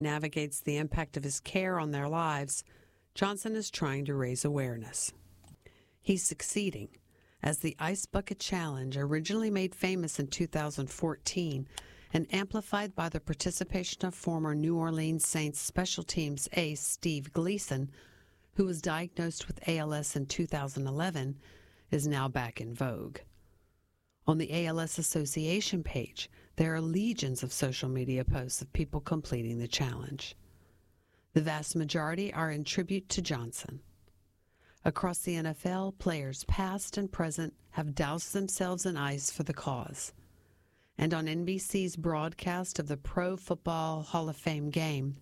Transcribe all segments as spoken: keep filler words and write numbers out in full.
navigates the impact of his care on their lives, Johnson is trying to raise awareness. He's succeeding, as the Ice Bucket Challenge, originally made famous in two thousand fourteen and amplified by the participation of former New Orleans Saints special teams ace Steve Gleason, who was diagnosed with A L S in two thousand eleven, is now back in vogue. On the A L S Association page, there are legions of social media posts of people completing the challenge. The vast majority are in tribute to Johnson. Across the N F L, players past and present have doused themselves in ice for the cause. And on N B C's broadcast of the Pro Football Hall of Fame game,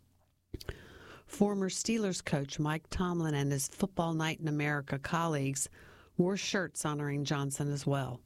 former Steelers coach Mike Tomlin and his Football Night in America colleagues wore shirts honoring Johnson as well.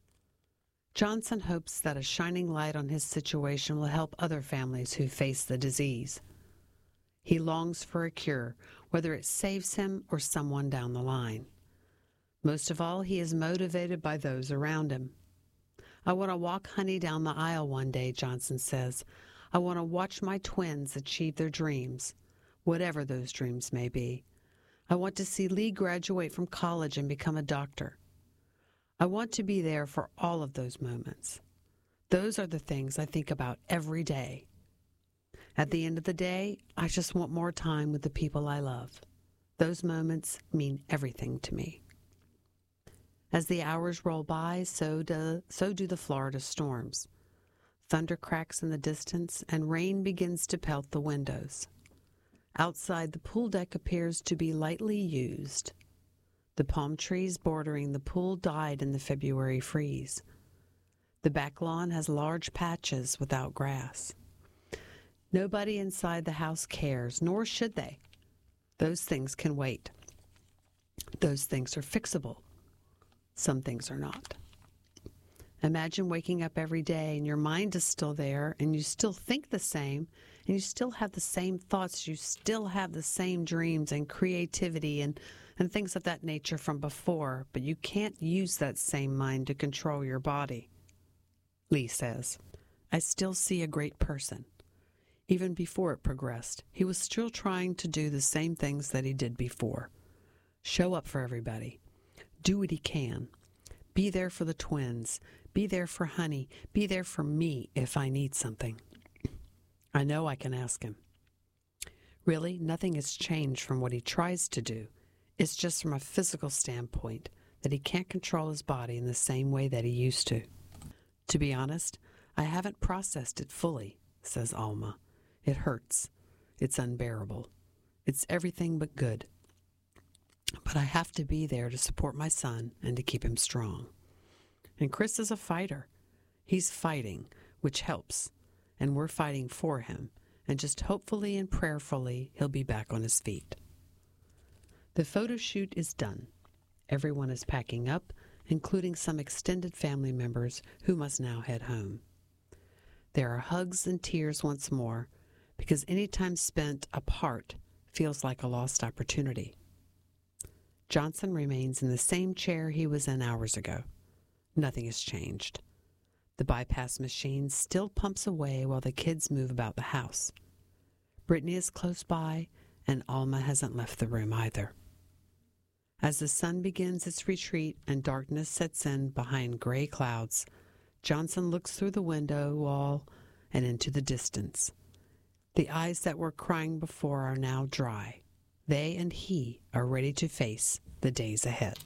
Johnson hopes that a shining light on his situation will help other families who face the disease. He longs for a cure, whether it saves him or someone down the line. Most of all, he is motivated by those around him. I want to walk Honey down the aisle one day, Johnson says. I want to watch my twins achieve their dreams, whatever those dreams may be. I want to see Lee graduate from college and become a doctor. I want to be there for all of those moments. Those are the things I think about every day. At the end of the day, I just want more time with the people I love. Those moments mean everything to me. As the hours roll by, so do, so do the Florida storms. Thunder cracks in the distance, and rain begins to pelt the windows. Outside, the pool deck appears to be lightly used. The palm trees bordering the pool died in the February freeze. The back lawn has large patches without grass. Nobody inside the house cares, nor should they. Those things can wait. Those things are fixable. Some things are not. Imagine waking up every day and your mind is still there and you still think the same and you still have the same thoughts, you still have the same dreams and creativity and, and things of that nature from before, but you can't use that same mind to control your body. Lee says, I still see a great person. Even before it progressed, he was still trying to do the same things that he did before. Show up for everybody. Do what he can. Be there for the twins. Be there for Honey. Be there for me if I need something. I know I can ask him. Really, nothing has changed from what he tries to do. It's just from a physical standpoint that he can't control his body in the same way that he used to. To be honest, I haven't processed it fully, says Alma. It hurts. It's unbearable. It's everything but good. But I have to be there to support my son and to keep him strong. And Chris is a fighter. He's fighting, which helps. And we're fighting for him. And just hopefully and prayerfully, he'll be back on his feet. The photo shoot is done. Everyone is packing up, including some extended family members who must now head home. There are hugs and tears once more, because any time spent apart feels like a lost opportunity. Johnson remains in the same chair he was in hours ago. Nothing has changed. The bypass machine still pumps away while the kids move about the house. Brittany is close by, and Alma hasn't left the room either. As the sun begins its retreat and darkness sets in behind gray clouds, Johnson looks through the window wall and into the distance. The eyes that were crying before are now dry. They and he are ready to face the days ahead.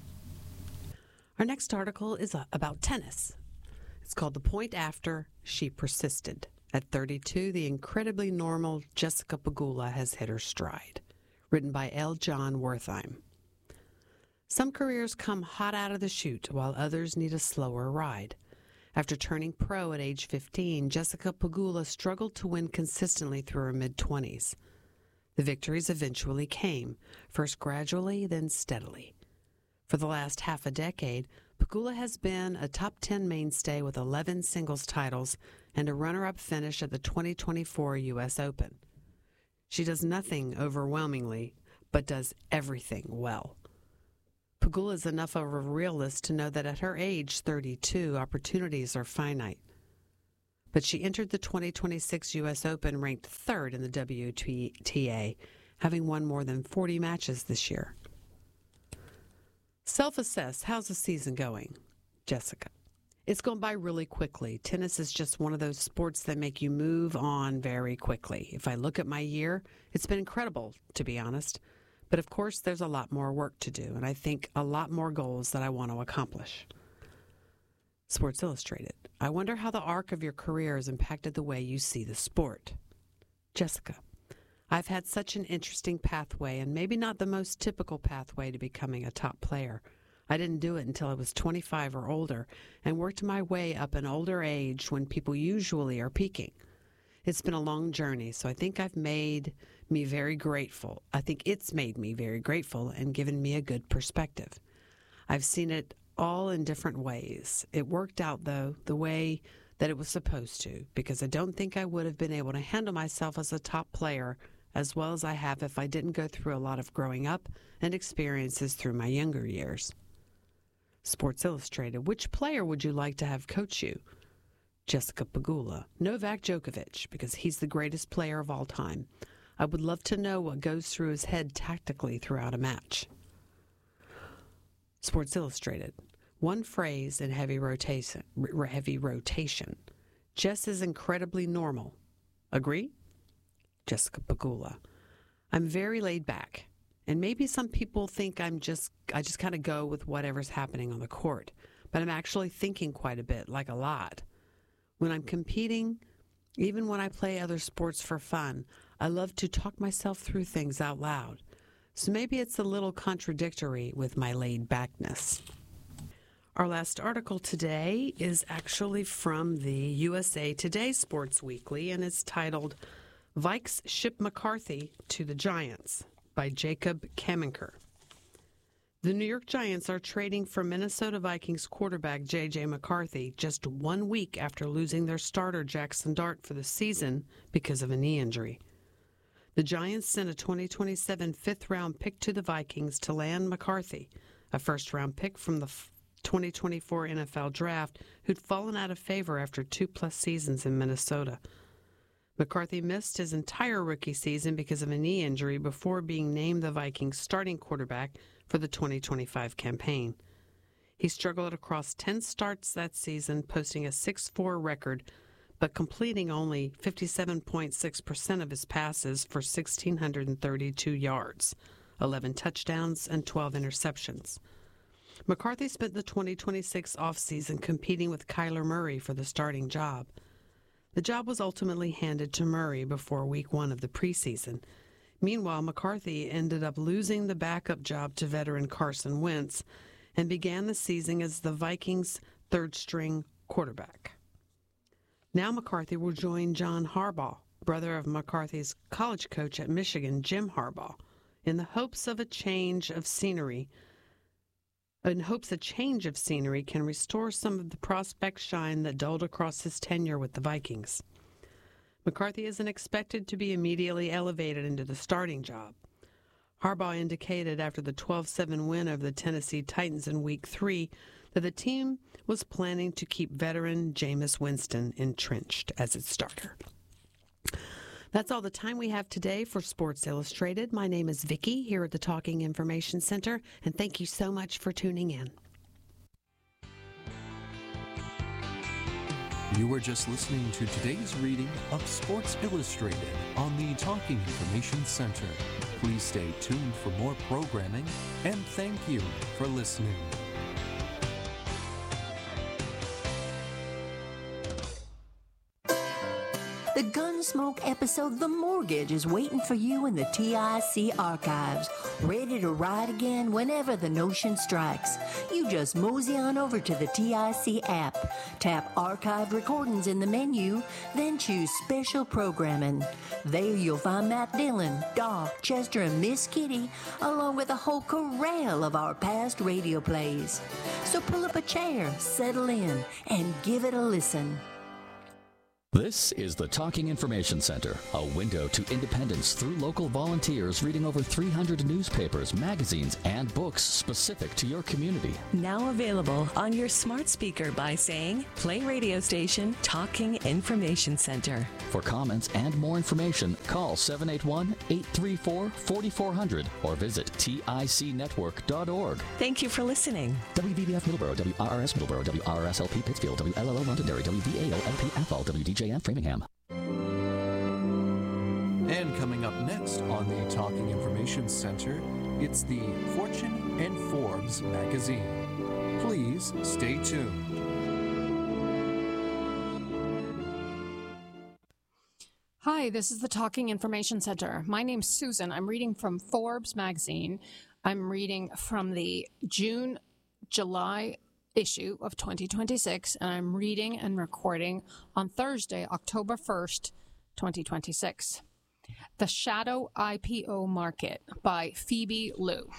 Our next article is about tennis. It's called The Point After She Persisted. At thirty-two, the incredibly normal Jessica Pegula has hit her stride. Written by L. John Wertheim. Some careers come hot out of the chute, while others need a slower ride. After turning pro at age fifteen, Jessica Pegula struggled to win consistently through her mid-twenties. The victories eventually came, first gradually, then steadily. For the last half a decade, Pegula has been a top ten mainstay with eleven singles titles and a runner-up finish at the twenty twenty-four U S Open. She does nothing overwhelmingly, but does everything well. Pegula is enough of a realist to know that at her age, thirty-two, opportunities are finite. but she entered the twenty twenty-six U S Open ranked third in the W T A, having won more than forty matches this year. Self-assess, how's the season going? Jessica. It's gone by really quickly. Tennis is just one of those sports that make you move on very quickly. If I look at my year, it's been incredible, to be honest. But of course, there's a lot more work to do, and I think a lot more goals that I want to accomplish. Sports Illustrated. I wonder how the arc of your career has impacted the way you see the sport. Jessica. I've had such an interesting pathway, and maybe not the most typical pathway to becoming a top player. I didn't do it until I was twenty-five or older and worked my way up an older age when people usually are peaking. It's been a long journey, so I think I've made me very grateful. I think it's made me very grateful and given me a good perspective. I've seen it all in different ways. It worked out, though, the way that it was supposed to, because I don't think I would have been able to handle myself as a top player as well as I have if I didn't go through a lot of growing up and experiences through my younger years. Sports Illustrated. Which player would you like to have coach you? Jessica Pegula. Novak Djokovic, because he's the greatest player of all time. I would love to know what goes through his head tactically throughout a match. Sports Illustrated. One phrase in heavy rotation. Heavy rotation. Jess is incredibly normal. Agree? Jessica Pegula. I'm very laid back. And maybe some people think I'm just, I just kind of go with whatever's happening on the court. But I'm actually thinking quite a bit, like a lot. When I'm competing, even when I play other sports for fun, I love to talk myself through things out loud. So maybe it's a little contradictory with my laid-backness. Our last article today is actually from the U S A Today Sports Weekly, and it's titled, Vikes Ship McCarthy to the Giants, by Jacob Kamenker. The New York Giants are trading for Minnesota Vikings quarterback J J McCarthy just one week after losing their starter Jackson Dart for the season because of a knee injury. The Giants sent a twenty twenty-seven fifth-round pick to the Vikings to land McCarthy, a first-round pick from the twenty twenty-four N F L Draft who'd fallen out of favor after two-plus seasons in Minnesota. McCarthy missed his entire rookie season because of a knee injury before being named the Vikings starting quarterback for the twenty twenty-five campaign. He struggled across ten starts that season, posting a six four record, but completing only fifty-seven point six percent of his passes for one thousand six hundred thirty-two yards, eleven touchdowns, and twelve interceptions. McCarthy spent the twenty twenty-six offseason competing with Kyler Murray for the starting job. The job was ultimately handed to Murray before week one of the preseason. Meanwhile, McCarthy ended up losing the backup job to veteran Carson Wentz and began the season as the Vikings' third-string quarterback. Now McCarthy will join John Harbaugh, brother of McCarthy's college coach at Michigan, Jim Harbaugh, in the hopes of a change of scenery in hopes a change of scenery can restore some of the prospect shine that dulled across his tenure with the Vikings. McCarthy isn't expected to be immediately elevated into the starting job. Harbaugh indicated after the twelve seven win over the Tennessee Titans in Week three that the team was planning to keep veteran Jameis Winston entrenched as its starter. That's all the time we have today for Sports Illustrated. My name is Vicki here at the Talking Information Center, and thank you so much for tuning in. You were just listening to today's reading of Sports Illustrated on the Talking Information Center. Please stay tuned for more programming, and thank you for listening. The Gunsmoke episode The Mortgage is waiting for you in the T I C archives, ready to ride again whenever the notion strikes. You just mosey on over to the T I C app, tap Archived Recordings in the menu, then choose Special Programming. There you'll find Matt Dillon, Doc, Chester, and Miss Kitty, along with a whole corral of our past radio plays. So pull up a chair, settle in, and give it a listen. This is the Talking Information Center, a window to independence through local volunteers reading over three hundred newspapers, magazines, and books specific to your community. Now available on your smart speaker by saying, play radio station Talking Information Center. For comments and more information, call seven eight one, eight three four, four four zero zero or visit tic network dot org. Thank you for listening. W V B F Middleborough, W R R S Middleborough, W R R S L P Pittsfield, W L L O Londonderry, W V A O L P Athol, W D J M Framingham. And coming up next on the Talking Information Center, it's the Fortune and Forbes magazine. Please stay tuned. Hi, this is the Talking Information Center. My name's Susan. I'm reading from Forbes magazine. I'm reading from the June, July issue of twenty twenty-six, and I'm reading and recording on Thursday, October first, twenty twenty-six. The Shadow I P O Market by Phoebe Liu.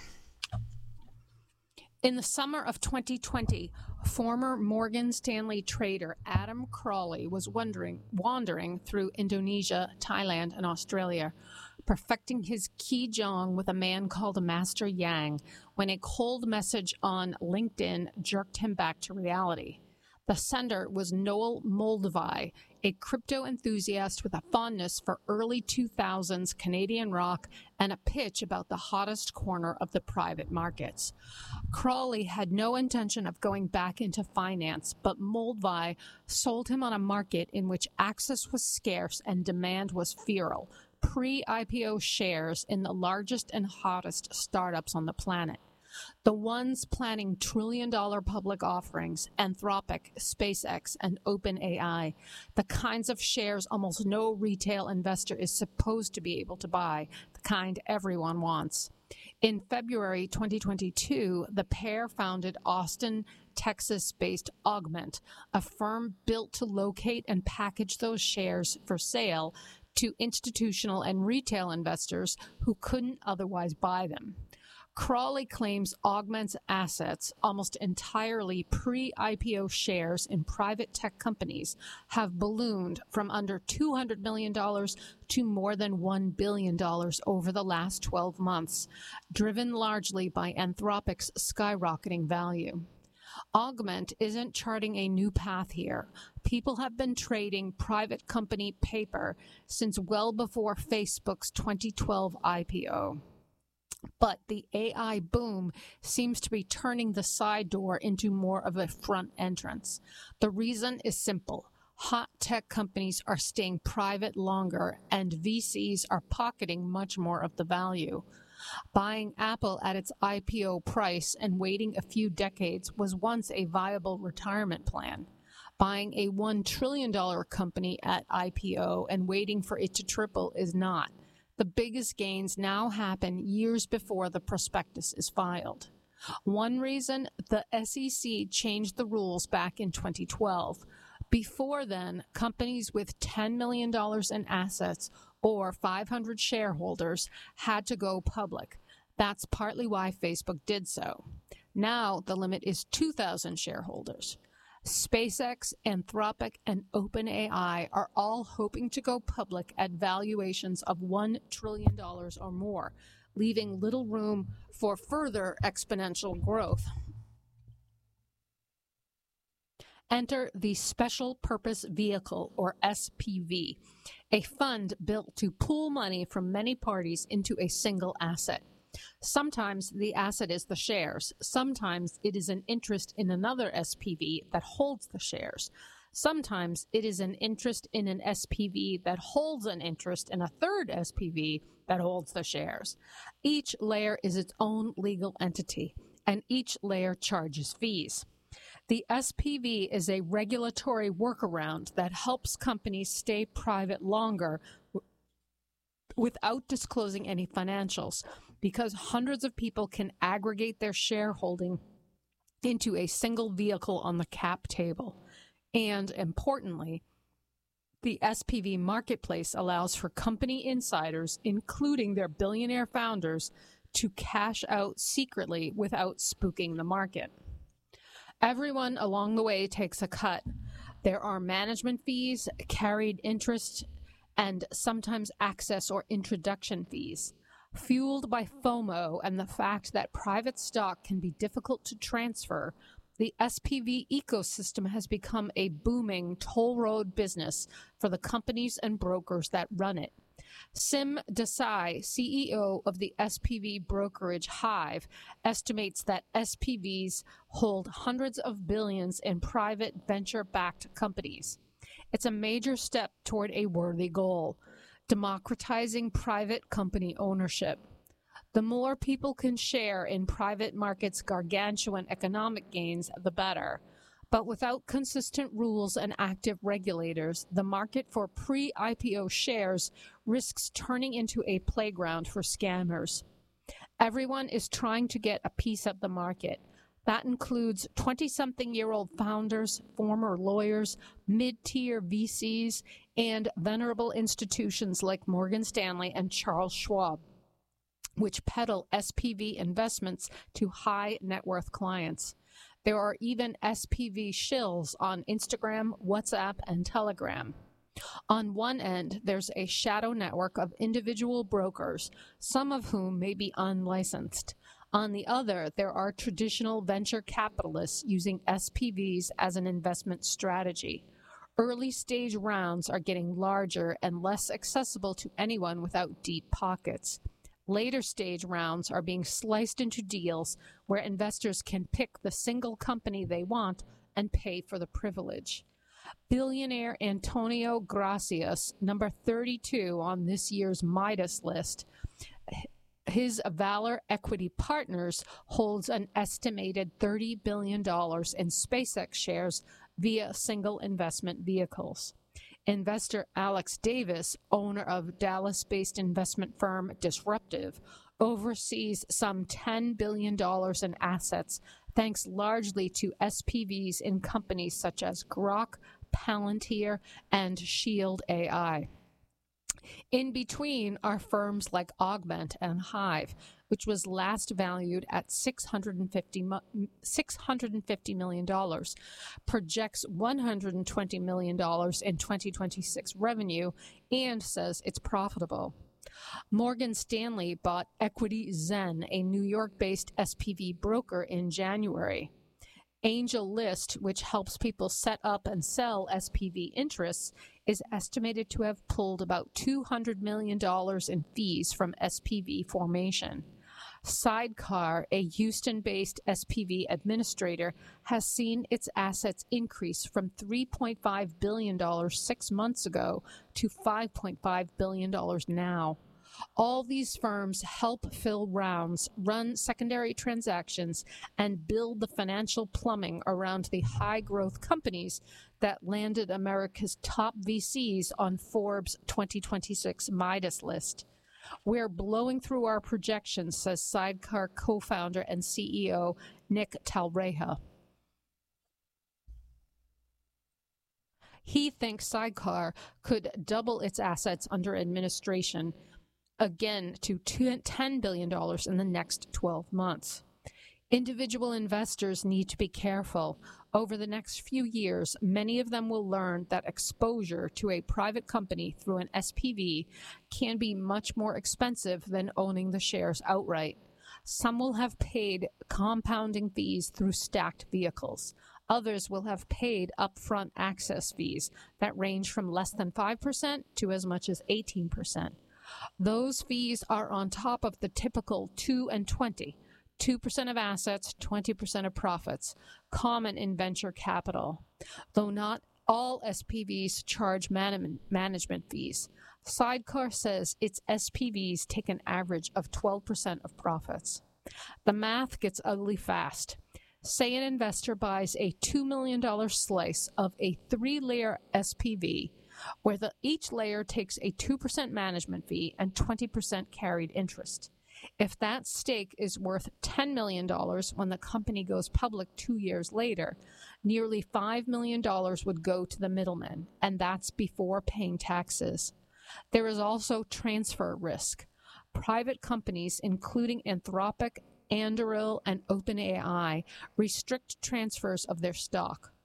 In the summer of twenty twenty, former Morgan Stanley trader Adam Crowley was wandering, wandering through Indonesia, Thailand, and Australia, perfecting his Qigong with a man called Master Yang, when a cold message on LinkedIn jerked him back to reality. The sender was Noel Moldavai, a crypto enthusiast with a fondness for early two thousands Canadian rock and a pitch about the hottest corner of the private markets. Crawley had no intention of going back into finance, but Moldavai sold him on a market in which access was scarce and demand was feral, pre-I P O shares in the largest and hottest startups on the planet. The ones planning trillion-dollar public offerings, Anthropic, SpaceX, and OpenAI, the kinds of shares almost no retail investor is supposed to be able to buy, the kind everyone wants. In February twenty twenty-two, the pair founded Austin, Texas-based Augment, a firm built to locate and package those shares for sale to institutional and retail investors who couldn't otherwise buy them. Crawley claims Augment's assets, almost entirely pre-I P O shares in private tech companies, have ballooned from under two hundred million dollars to more than one billion dollars over the last twelve months, driven largely by Anthropic's skyrocketing value. Augment isn't charting a new path here. People have been trading private company paper since well before Facebook's twenty twelve I P O. But the A I boom seems to be turning the side door into more of a front entrance. The reason is simple. Hot tech companies are staying private longer, and V Cs are pocketing much more of the value. Buying Apple at its I P O price and waiting a few decades was once a viable retirement plan. Buying a one trillion dollars company at I P O and waiting for it to triple is not. The biggest gains now happen years before the prospectus is filed. One reason, the S E C changed the rules back in twenty twelve. Before then, companies with ten million dollars in assets or five hundred shareholders had to go public. That's partly why Facebook did so. Now the limit is two thousand shareholders. SpaceX, Anthropic, and OpenAI are all hoping to go public at valuations of one trillion dollars or more, leaving little room for further exponential growth. Enter the Special Purpose Vehicle, or S P V, a fund built to pool money from many parties into a single asset. Sometimes the asset is the shares. Sometimes it is an interest in another S P V that holds the shares. Sometimes it is an interest in an S P V that holds an interest in a third S P V that holds the shares. Each layer is its own legal entity, and each layer charges fees. The S P V is a regulatory workaround that helps companies stay private longer w- without disclosing any financials, because hundreds of people can aggregate their shareholding into a single vehicle on the cap table. And importantly, the S P V marketplace allows for company insiders, including their billionaire founders, to cash out secretly without spooking the market. Everyone along the way takes a cut. There are management fees, carried interest, and sometimes access or introduction fees. Fueled by FOMO and the fact that private stock can be difficult to transfer, the S P V ecosystem has become a booming toll road business for the companies and brokers that run it. Sim Desai, C E O of the S P V brokerage Hive, estimates that S P Vs hold hundreds of billions in private venture-backed companies. It's a major step toward a worthy goal, democratizing private company ownership. The more people can share in private markets' gargantuan economic gains, the better. But without consistent rules and active regulators, the market for pre-I P O shares risks turning into a playground for scammers. Everyone is trying to get a piece of the market. That includes twenty-something-year-old founders, former lawyers, mid-tier V Cs, and venerable institutions like Morgan Stanley and Charles Schwab, which peddle S P V investments to high-net-worth clients. There are even S P V shills on Instagram, WhatsApp, and Telegram. On one end, there's a shadow network of individual brokers, some of whom may be unlicensed. On the other, there are traditional venture capitalists using S P Vs as an investment strategy. Early-stage rounds are getting larger and less accessible to anyone without deep pockets. Later-stage rounds are being sliced into deals where investors can pick the single company they want and pay for the privilege. Billionaire Antonio Gracias, number thirty-two on this year's Midas list, his Valor Equity Partners holds an estimated thirty billion dollars in SpaceX shares via single investment vehicles. Investor Alex Davis, owner of Dallas-based investment firm Disruptive, oversees some ten billion dollars in assets, thanks largely to S P Vs in companies such as Grok, Palantir, and Shield A I. In between are firms like Augment and Hive, which was last valued at six hundred fifty million dollars, projects one hundred twenty million dollars in twenty twenty-six revenue, and says it's profitable. Morgan Stanley bought Equity Zen, a New York-based S P V broker, in January. Angel List, which helps people set up and sell S P V interests, is estimated to have pulled about two hundred million dollars in fees from S P V formation. Sidecar, a Houston-based S P V administrator, has seen its assets increase from three point five billion dollars six months ago to five point five billion dollars now. All these firms help fill rounds, run secondary transactions, and build the financial plumbing around the high-growth companies that landed America's top V Cs on Forbes' twenty twenty-six Midas list. We're blowing through our projections, says Sidecar co-founder and C E O Nick Talreja. He thinks Sidecar could double its assets under administration, again to ten billion dollars in the next twelve months. Individual investors need to be careful. Over the next few years, many of them will learn that exposure to a private company through an S P V can be much more expensive than owning the shares outright. Some will have paid compounding fees through stacked vehicles. Others will have paid upfront access fees that range from less than five percent to as much as eighteen percent. Those fees are on top of the typical two and twenty, two percent of assets, twenty percent of profits, common in venture capital. Though not all S P Vs charge man- management fees. Sidecar says its S P Vs take an average of twelve percent of profits. The math gets ugly fast. Say an investor buys a two million dollars slice of a three-layer S P V, where the, each layer takes a two percent management fee and twenty percent carried interest. If that stake is worth ten million dollars when the company goes public two years later, nearly five million dollars would go to the middleman, and that's before paying taxes. There is also transfer risk. Private companies, including Anthropic, Anduril, and OpenAI, restrict transfers of their stock.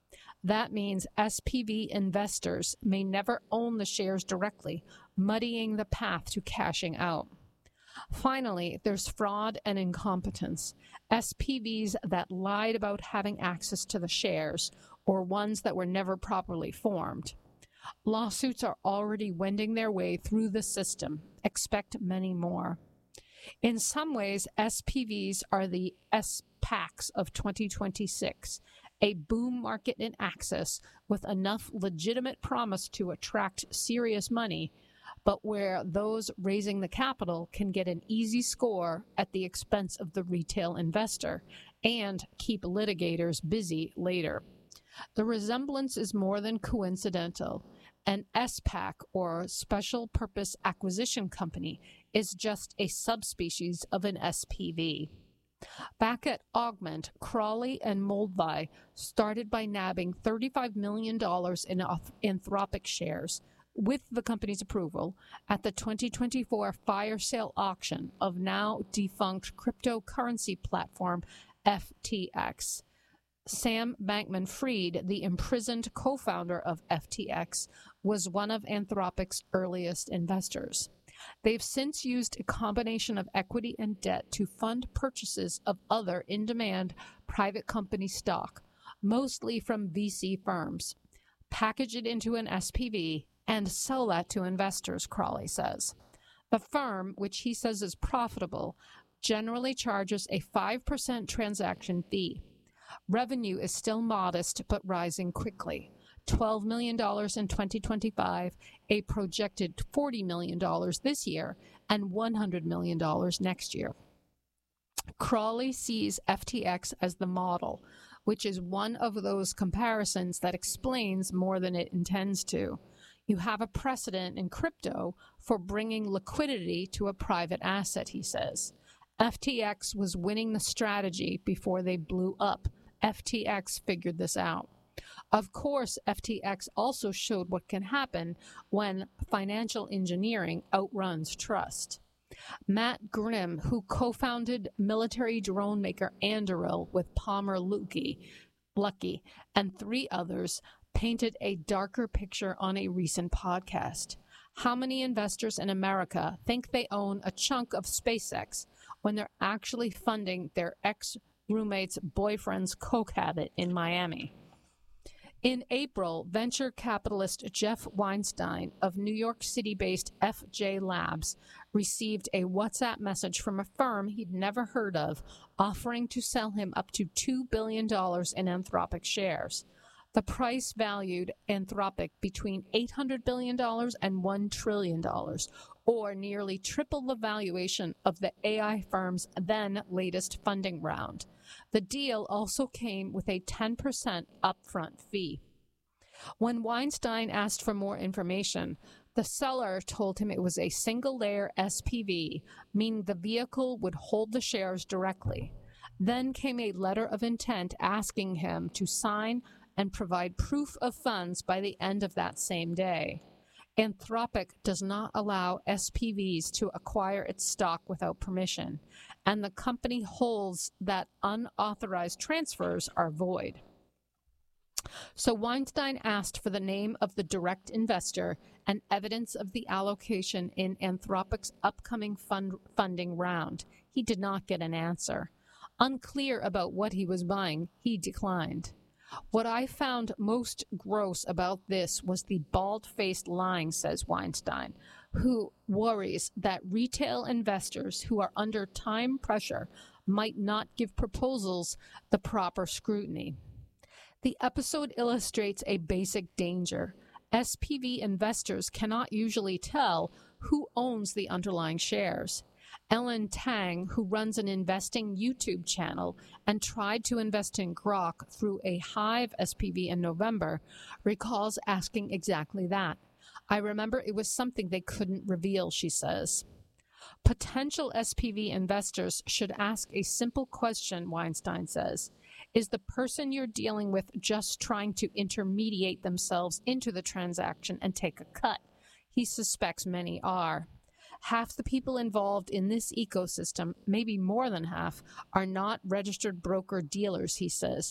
That means S P V investors may never own the shares directly, muddying the path to cashing out. Finally, there's fraud and incompetence. S P Vs that lied about having access to the shares, or ones that were never properly formed. Lawsuits are already wending their way through the system. Expect many more. In some ways, S P Vs are the S PACs of twenty twenty-six, a boom market in access with enough legitimate promise to attract serious money, but where those raising the capital can get an easy score at the expense of the retail investor and keep litigators busy later. The resemblance is more than coincidental. An S PAC, or Special Purpose Acquisition Company, is just a subspecies of an S P V. Back at Augment, Crawley and Moldvi started by nabbing thirty-five million dollars in Anthropic shares, with the company's approval, at the twenty twenty-four fire sale auction of now defunct cryptocurrency platform F T X. Sam Bankman-Fried, the imprisoned co-founder of F T X, was one of Anthropic's earliest investors. They've since used a combination of equity and debt to fund purchases of other in-demand private company stock, mostly from V C firms, package it into an S P V, and sell that to investors, Crawley says. The firm, which he says is profitable, generally charges a five percent transaction fee. Revenue is still modest but rising quickly. twelve million dollars in twenty twenty-five, a projected forty million dollars this year, and one hundred million dollars next year. Crawley sees F T X as the model, which is one of those comparisons that explains more than it intends to. You have a precedent in crypto for bringing liquidity to a private asset, he says. F T X was winning the strategy before they blew up. F T X figured this out. Of course, F T X also showed what can happen when financial engineering outruns trust. Matt Grimm, who co-founded military drone maker Anduril with Palmer Luckey, Luckey and three others, painted a darker picture on a recent podcast. How many investors in America think they own a chunk of SpaceX when they're actually funding their ex-roommate's boyfriend's coke habit in Miami? In April, venture capitalist Jeff Weinstein of New York City-based F J Labs received a WhatsApp message from a firm he'd never heard of offering to sell him up to two billion dollars in Anthropic shares. The price valued Anthropic between eight hundred billion dollars and one trillion dollars, or nearly triple the valuation of the A I firm's then latest funding round. The deal also came with a ten percent upfront fee. When Weinstein asked for more information, the seller told him it was a single-layer S P V, meaning the vehicle would hold the shares directly. Then came a letter of intent asking him to sign and provide proof of funds by the end of that same day. Anthropic does not allow S P Vs to acquire its stock without permission, and the company holds that unauthorized transfers are void. So Weinstein asked for the name of the direct investor and evidence of the allocation in Anthropic's upcoming fund funding round. He did not get an answer. Unclear about what he was buying, he declined. What I found most gross about this was the bald-faced lying, says Weinstein, who worries that retail investors who are under time pressure might not give proposals the proper scrutiny. The episode illustrates a basic danger. S P V investors cannot usually tell who owns the underlying shares. Ellen Tang, who runs an investing YouTube channel and tried to invest in Grok through a Hive S P V in November, recalls asking exactly that. I remember it was something they couldn't reveal, she says. Potential S P V investors should ask a simple question, Weinstein says. Is the person you're dealing with just trying to intermediate themselves into the transaction and take a cut? He suspects many are. Half the people involved in this ecosystem, maybe more than half, are not registered broker-dealers, he says.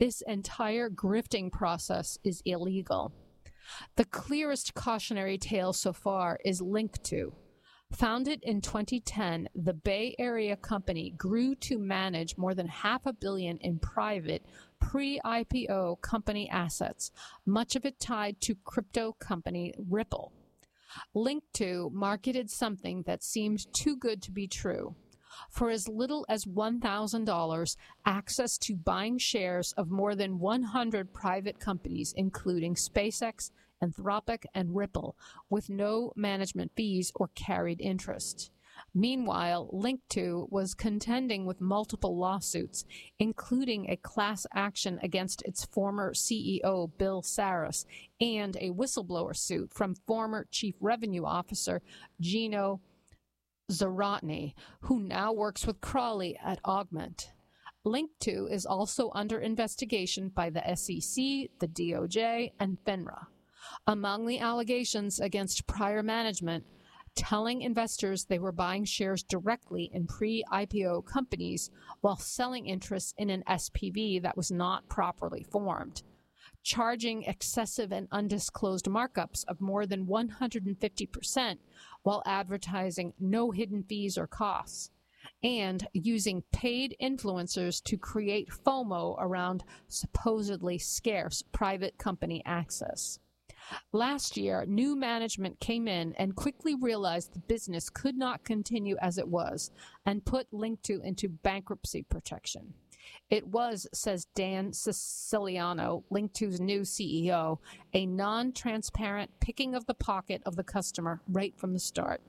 This entire grifting process is illegal. The clearest cautionary tale so far is Linqto. Founded in twenty ten, the Bay Area company grew to manage more than half a billion in private pre-I P O company assets, much of it tied to crypto company Ripple. Linqto marketed something that seemed too good to be true. For as little as one thousand dollars, access to buying shares of more than one hundred private companies, including SpaceX, Anthropic, and Ripple, with no management fees or carried interest. Meanwhile, Linqto was contending with multiple lawsuits, including a class action against its former C E O, Bill Saras, and a whistleblower suit from former Chief Revenue Officer Gino Zarotny, who now works with Crowley at Augment. Linqto is also under investigation by the S E C, the D O J, and FINRA. Among the allegations against prior management, telling investors they were buying shares directly in pre-I P O companies while selling interests in an S P V that was not properly formed, charging excessive and undisclosed markups of more than one hundred fifty percent while advertising no hidden fees or costs, and using paid influencers to create FOMO around supposedly scarce private company access. Last year, new management came in and quickly realized the business could not continue as it was and put Linqto into bankruptcy protection. It was, says Dan Siciliano, Linqto's new C E O, a non-transparent picking of the pocket of the customer right from the start.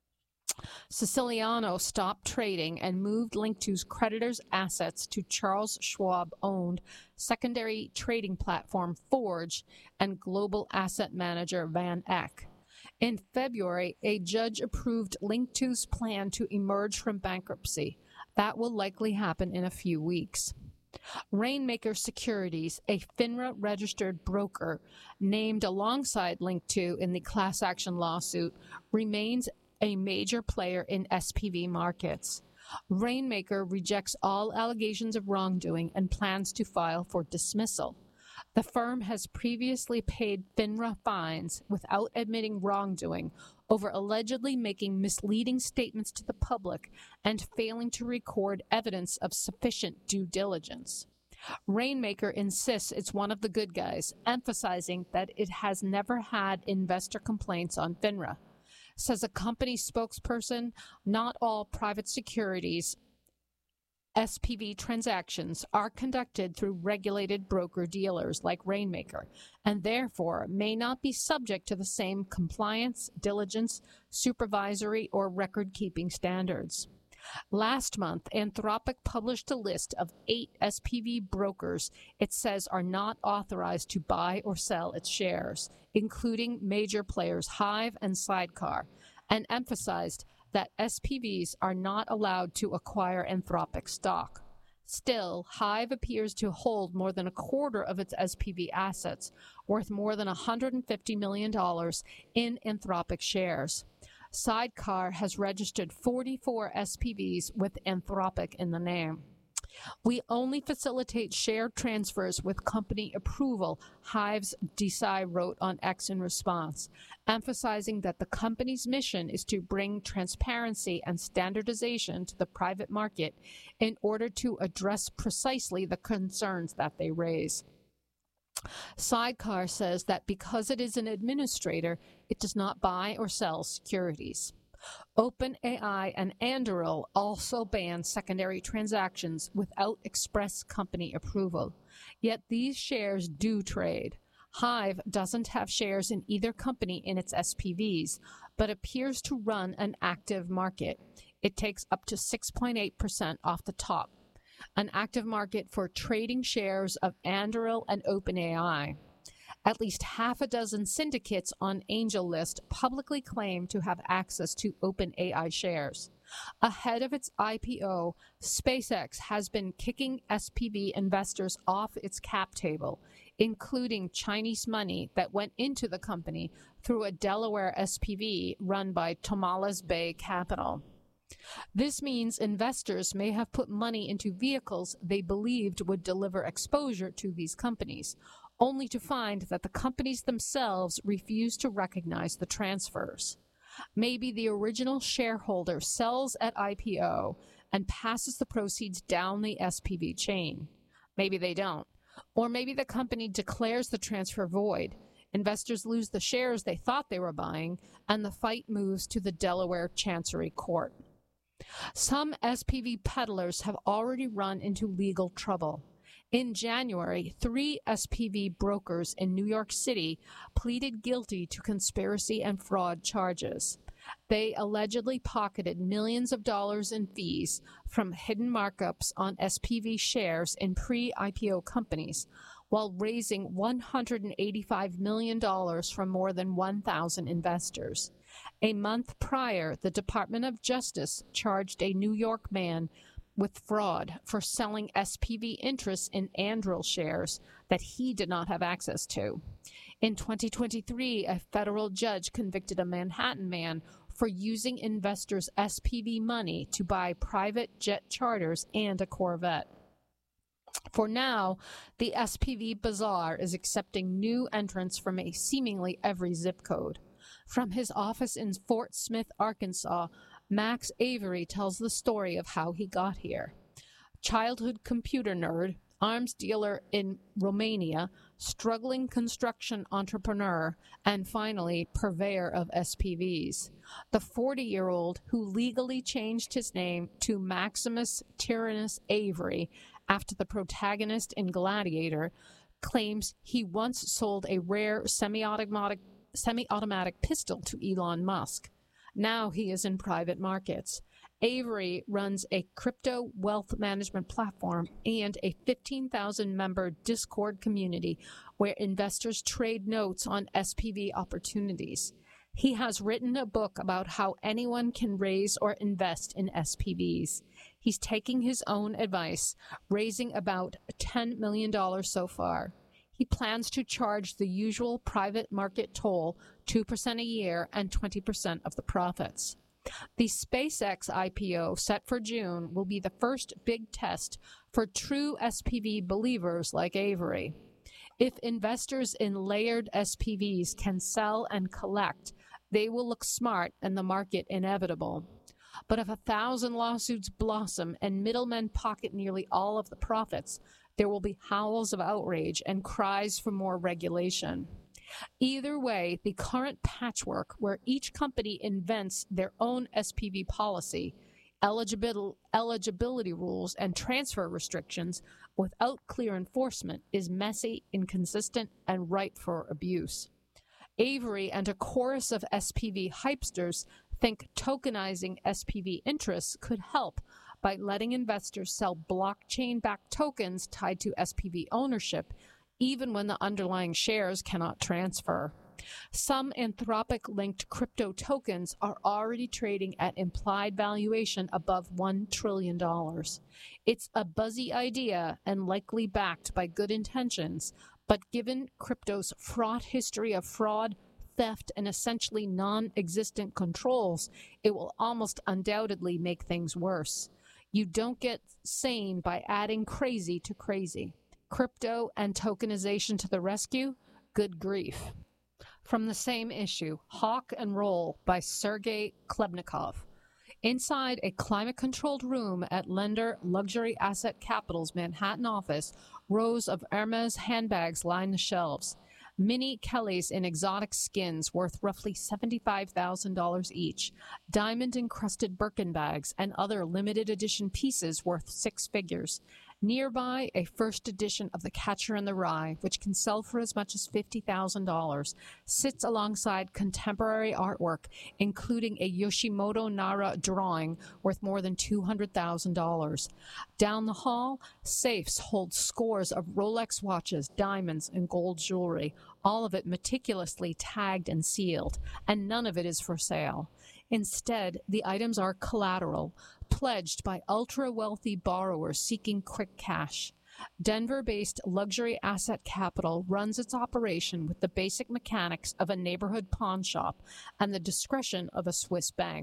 Siciliano stopped trading and moved Linqto's creditors' assets to Charles Schwab-owned secondary trading platform Forge and global asset manager Van Eck. In February, a judge approved Linqto's plan to emerge from bankruptcy. That will likely happen in a few weeks. Rainmaker Securities, a FINRA-registered broker named alongside Linqto in the class action lawsuit, remains a major player in S P V markets. Rainmaker rejects all allegations of wrongdoing and plans to file for dismissal. The firm has previously paid FINRA fines without admitting wrongdoing over allegedly making misleading statements to the public and failing to record evidence of sufficient due diligence. Rainmaker insists it's one of the good guys, emphasizing that it has never had investor complaints on FINRA. Says a company spokesperson, not all private securities S P V transactions are conducted through regulated broker-dealers like Rainmaker, and therefore may not be subject to the same compliance, diligence, supervisory, or record-keeping standards. Last month, Anthropic published a list of eight S P V brokers it says are not authorized to buy or sell its shares, including major players Hive and Sidecar, and emphasized that S P Vs are not allowed to acquire Anthropic stock. Still, Hive appears to hold more than a quarter of its S P V assets, worth more than one hundred fifty million dollars in Anthropic shares. Sidecar has registered forty-four S P Vs with Anthropic in the name. We only facilitate share transfers with company approval, Hive's Desai wrote on X in response, emphasizing that the company's mission is to bring transparency and standardization to the private market in order to address precisely the concerns that they raise. Sidecar says that because it is an administrator, it does not buy or sell securities. OpenAI and Anduril also ban secondary transactions without express company approval. Yet these shares do trade. Hive doesn't have shares in either company in its S P Vs, but appears to run an active market. It takes up to six point eight percent off the top. An active market for trading shares of Anduril and OpenAI. At least half a dozen syndicates on AngelList publicly claim to have access to OpenAI shares. Ahead of its I P O, SpaceX has been kicking S P V investors off its cap table, including Chinese money that went into the company through a Delaware S P V run by Tomales Bay Capital. This means investors may have put money into vehicles they believed would deliver exposure to these companies, only to find that the companies themselves refuse to recognize the transfers. Maybe the original shareholder sells at I P O and passes the proceeds down the S P V chain. Maybe they don't. Or maybe the company declares the transfer void. Investors lose the shares they thought they were buying, and the fight moves to the Delaware Chancery Court. Some S P V peddlers have already run into legal trouble. In January, three S P V brokers in New York City pleaded guilty to conspiracy and fraud charges. They allegedly pocketed millions of dollars in fees from hidden markups on S P V shares in pre-I P O companies, while raising one hundred eighty-five million dollars from more than one thousand investors. A month prior, the Department of Justice charged a New York man with fraud for selling S P V interests in Anduril shares that he did not have access to. In twenty twenty-three, a federal judge convicted a Manhattan man for using investors' S P V money to buy private jet charters and a Corvette. For now, the S P V bazaar is accepting new entrants from a seemingly every zip code. From his office in Fort Smith, Arkansas, Max Avery tells the story of how he got here. Childhood computer nerd, arms dealer in Romania, struggling construction entrepreneur, and finally, purveyor of S P Vs. The forty-year-old who legally changed his name to Maximus Tyrannus Avery after the protagonist in Gladiator claims he once sold a rare semi-automatic, semi-automatic pistol to Elon Musk. Now he is in private markets. Avery runs a crypto wealth management platform and a fifteen thousand member Discord community where investors trade notes on S P V opportunities. He has written a book about how anyone can raise or invest in S P Vs. He's taking his own advice, raising about ten million dollars so far. He plans to charge the usual private market toll, two percent a year and twenty percent of the profits. The SpaceX I P O set for June will be the first big test for true S P V believers like Avery. If investors in layered S P Vs can sell and collect, they will look smart and the market inevitable. But if a thousand lawsuits blossom and middlemen pocket nearly all of the profits, there will be howls of outrage and cries for more regulation. Either way, the current patchwork where each company invents their own S P V policy, eligibility, eligibility rules, and transfer restrictions without clear enforcement is messy, inconsistent, and ripe for abuse. Avery and a chorus of S P V hypesters think tokenizing S P V interests could help by letting investors sell blockchain-backed tokens tied to S P V ownership, even when the underlying shares cannot transfer. Some Anthropic-linked crypto tokens are already trading at implied valuation above one trillion dollars. It's a buzzy idea and likely backed by good intentions, but given crypto's fraught history of fraud, theft, and essentially non-existent controls, it will almost undoubtedly make things worse. You don't get sane by adding crazy to crazy. Crypto and tokenization to the rescue? Good grief. From the same issue, Hawk and Roll by Sergei Klebnikov. Inside a climate-controlled room at lender Luxury Asset Capital's Manhattan office, rows of Hermes handbags line the shelves. Mini Kellys in exotic skins worth roughly seventy-five thousand dollars each, diamond-encrusted Birkin bags, and other limited-edition pieces worth six figures. Nearby, a first edition of The Catcher in the Rye, which can sell for as much as fifty thousand dollars, sits alongside contemporary artwork, including a Yoshimoto Nara drawing worth more than two hundred thousand dollars. Down the hall, safes hold scores of Rolex watches, diamonds, and gold jewelry, all of it meticulously tagged and sealed, and none of it is for sale. Instead, the items are collateral, pledged by ultra-wealthy borrowers seeking quick cash. Denver-based Luxury Asset Capital runs its operation with the basic mechanics of a neighborhood pawn shop and the discretion of a Swiss bank.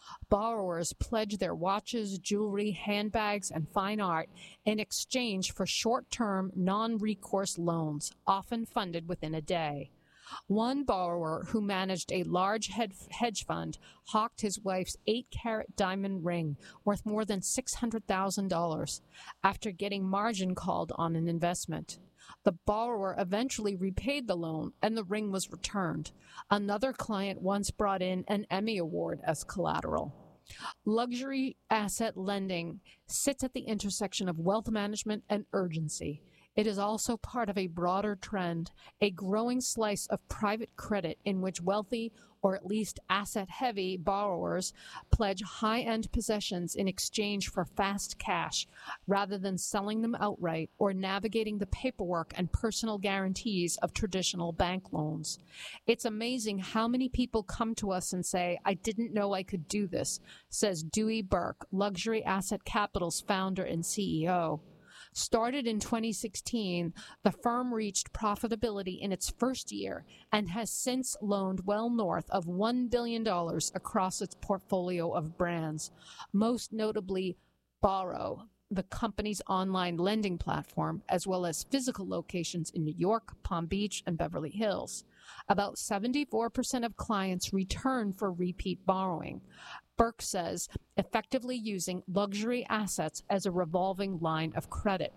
Borrowers pledge their watches, jewelry, handbags, and fine art in exchange for short-term, non-recourse loans, often funded within a day. One borrower who managed a large hedge fund hawked his wife's eight-carat diamond ring worth more than six hundred thousand dollars after getting margin called on an investment. The borrower eventually repaid the loan, and the ring was returned. Another client once brought in an Emmy Award as collateral. Luxury asset lending sits at the intersection of wealth management and urgency. It is also part of a broader trend, a growing slice of private credit in which wealthy, or at least asset-heavy, borrowers pledge high-end possessions in exchange for fast cash, rather than selling them outright or navigating the paperwork and personal guarantees of traditional bank loans. It's amazing how many people come to us and say, "I didn't know I could do this," says Dewey Burke, Luxury Asset Capital's founder and C E O. Started in twenty sixteen, the firm reached profitability in its first year and has since loaned well north of one billion dollars across its portfolio of brands, most notably Borrow, the company's online lending platform, as well as physical locations in New York, Palm Beach, and Beverly Hills. About seventy-four percent of clients return for repeat borrowing. Burke says, effectively using luxury assets as a revolving line of credit.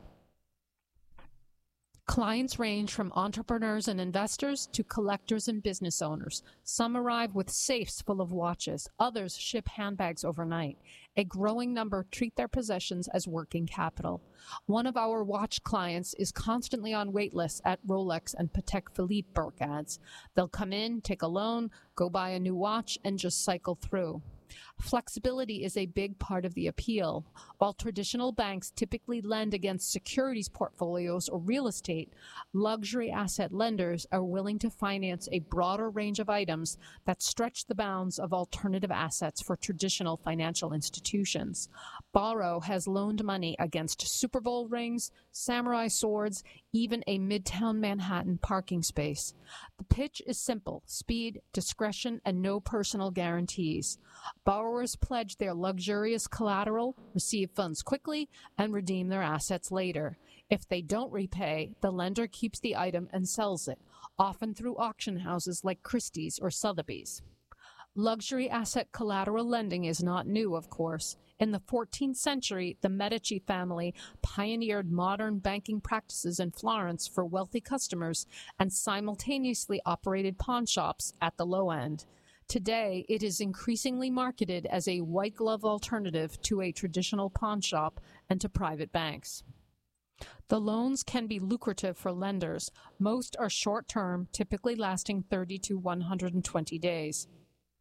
Clients range from entrepreneurs and investors to collectors and business owners. Some arrive with safes full of watches. Others ship handbags overnight. A growing number treat their possessions as working capital. One of our watch clients is constantly on wait lists at Rolex and Patek Philippe, Burke adds. They'll come in, take a loan, go buy a new watch, and just cycle through. Flexibility is a big part of the appeal. While traditional banks typically lend against securities portfolios or real estate, luxury asset lenders are willing to finance a broader range of items that stretch the bounds of alternative assets for traditional financial institutions. Borrow has loaned money against Super Bowl rings, samurai swords, even a Midtown Manhattan parking space. The pitch is simple: speed, discretion, and no personal guarantees. Borrowers pledge their luxurious collateral, receive funds quickly, and redeem their assets later. If they don't repay, the lender keeps the item and sells it, often through auction houses like Christie's or Sotheby's. Luxury asset collateral lending is not new, of course. In the fourteenth century, the Medici family pioneered modern banking practices in Florence for wealthy customers and simultaneously operated pawn shops at the low end. Today, it is increasingly marketed as a white-glove alternative to a traditional pawn shop and to private banks. The loans can be lucrative for lenders. Most are short-term, typically lasting thirty to one hundred twenty days.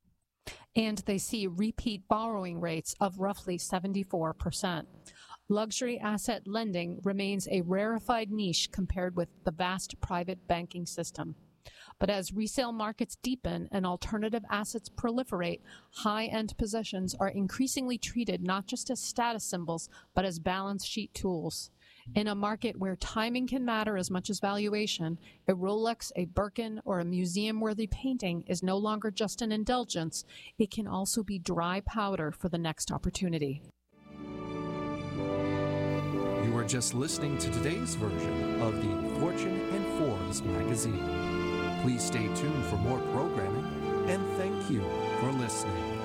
And they see repeat borrowing rates of roughly seventy-four percent. Luxury asset lending remains a rarefied niche compared with the vast private banking system. But as resale markets deepen and alternative assets proliferate, high-end possessions are increasingly treated not just as status symbols, but as balance sheet tools. In a market where timing can matter as much as valuation, a Rolex, a Birkin, or a museum-worthy painting is no longer just an indulgence. It can also be dry powder for the next opportunity. You are just listening to today's version of the Fortune and Forbes magazine. Please stay tuned for more programming, and thank you for listening.